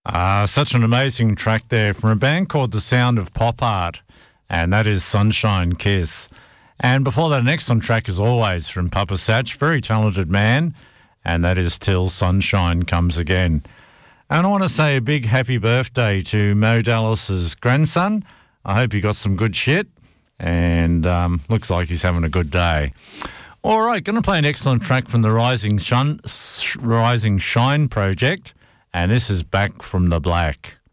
Such an amazing track there from a band called The Sound of Pop Art, and that is Sunshine Kiss. And before that, an excellent track as always from Papa Satch, very talented man, and that is Till Sunshine Comes Again. And I want to say a big happy birthday to Mo Dallas's grandson. I hope he got some good shit, and looks like he's having a good day. All right, going to play an excellent track from the Rising Shine project, and this is Back from the Black.